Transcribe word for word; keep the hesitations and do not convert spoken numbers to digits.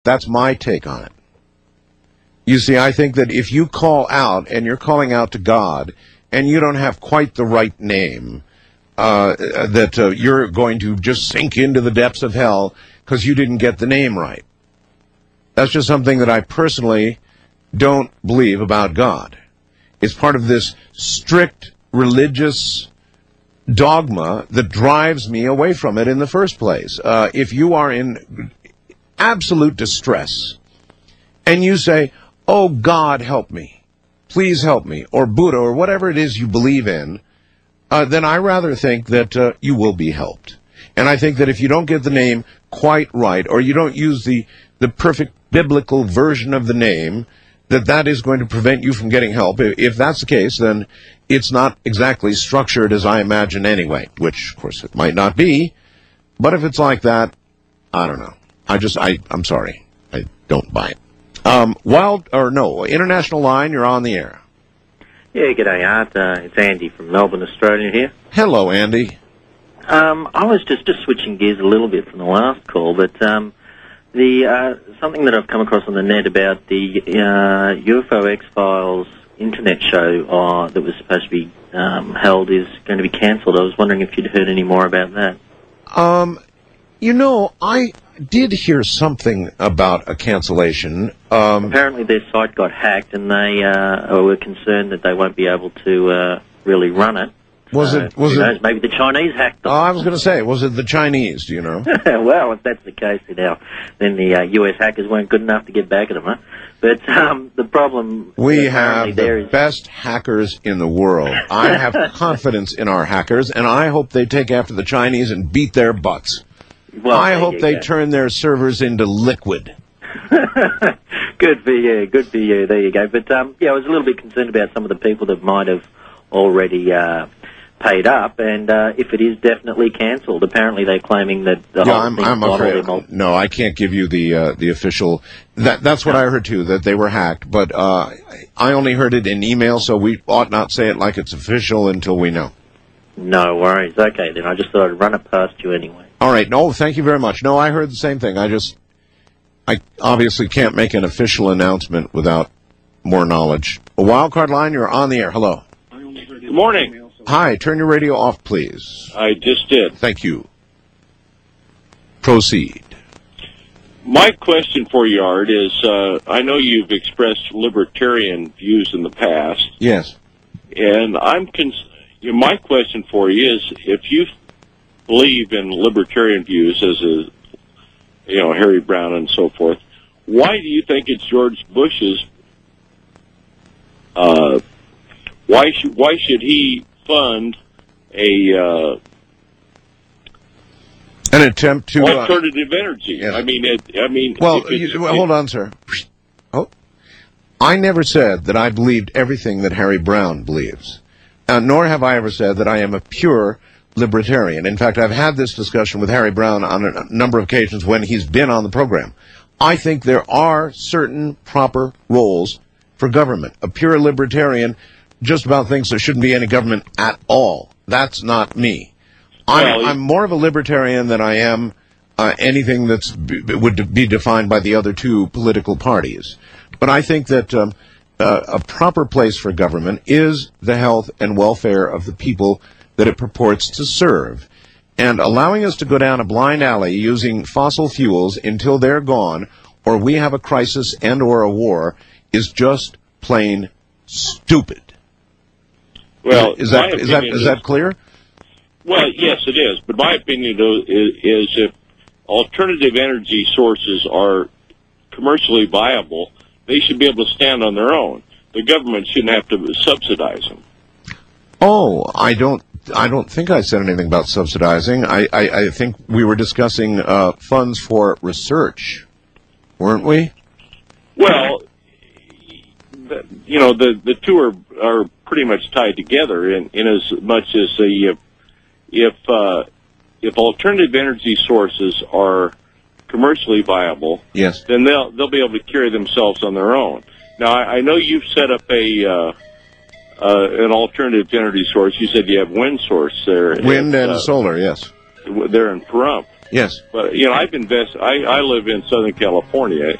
That's my take on it. You see, I think that if you call out, and you're calling out to God, and you don't have quite the right name, uh, that uh, you're going to just sink into the depths of hell because you didn't get the name right. That's just something that I personally don't believe about God. It's part of this strict religious dogma that drives me away from it in the first place. Uh, if you are in absolute distress and you say, "Oh, God, help me. Please help me," or Buddha, or whatever it is you believe in, uh, then I rather think that uh, you will be helped. And I think that if you don't get the name quite right, or you don't use the, the perfect biblical version of the name, that that is going to prevent you from getting help. If that's the case, then it's not exactly structured as I imagine anyway, which, of course, it might not be. But if it's like that, I don't know. I just, I, I'm sorry. I don't buy it. Um, Wild, or no, International Line, you're on the air. Yeah, g'day, Art. Uh, it's Andy from Melbourne, Australia here. Hello, Andy. Um, I was just, just switching gears a little bit from the last call, but um, the uh, something that I've come across on the net about the uh, U F O X-Files internet show uh, that was supposed to be um, held is going to be cancelled. I was wondering if you'd heard any more about that. Um, you know, I did hear something about a cancellation. Um, Apparently their site got hacked, and they uh, were concerned that they won't be able to uh, really run it. Was so, it? Was who it? knows, maybe the Chinese hacked them. Oh, I was going to say, was it the Chinese? Do you know? Well, if that's the case, then, our, then the uh, U S hackers weren't good enough to get back at them, huh? But um, the problem... We have the is... best hackers in the world. I have confidence in our hackers, and I hope they take after the Chinese and beat their butts. Well, I hope they go. turn their servers into liquid. Good for you, good for you. There you go. But, um, yeah, I was a little bit concerned about some of the people that might have already... Uh, paid up, and uh, if it is definitely cancelled, apparently they're claiming that the yeah, whole I'm, thing's I'm gone afraid. all- No, I can't give you the uh, the official. That that's what I heard too. That they were hacked, but uh, I only heard it in email, so we ought not say it like it's official until we know. No worries. Okay, then I just thought I'd run it past you anyway. All right. No, thank you very much. No, I heard the same thing. I just, I obviously can't make an official announcement without more knowledge. A wildcard line, you're on the air. Hello. Good morning. Hi, turn your radio off, please. I just did. Thank you. Proceed. My question for you, Art, is uh, I know you've expressed libertarian views in the past. Yes. And I'm cons- you know, my question for you is, if you believe in libertarian views as a, you know, Harry Brown and so forth, why do you think it's George Bush's, uh, why should, why should he fund a uh, an attempt to alternative uh, energy? Yes. I mean, it, I mean. Well, you, well, hold on, sir. Oh, I never said that I believed everything that Harry Brown believes, uh, nor have I ever said that I am a pure libertarian. In fact, I've had this discussion with Harry Brown on a number of occasions when he's been on the program. I think there are certain proper roles for government. A pure libertarian just about thinks there shouldn't be any government at all. That's not me. I'm, Well, I'm more of a libertarian than I am uh, anything that's b- would be defined by the other two political parties. But I think that um, uh, a proper place for government is the health and welfare of the people that it purports to serve. And allowing us to go down a blind alley using fossil fuels until they're gone, or we have a crisis and or a war, is just plain stupid. Well, is that is that is that clear? Well, yes, it is. But my opinion though, is, is if alternative energy sources are commercially viable, they should be able to stand on their own. The government shouldn't have to subsidize them. Oh, I don't. I don't think I said anything about subsidizing. I, I, I think we were discussing uh, funds for research, weren't we? Well, the, you know, the the two are are pretty much tied together in, in as much as the if uh, if alternative energy sources are commercially viable, yes, then they'll they'll be able to carry themselves on their own. Now, I, I know you've set up a uh, uh, an alternative energy source. You said you have wind source there. Wind at, and uh, solar, yes. There in Pahrump. Yes. But you know, I've invested. I, I live in Southern California,